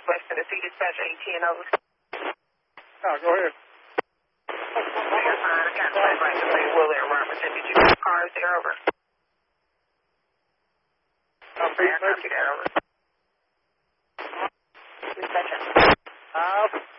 West Tennessee Dispatch AT&O. Oh, go ahead. You're fine. I got flight right to say Willie and Robertson. Did you have cars there? Over. Pete, copy that. Over. Dispatch.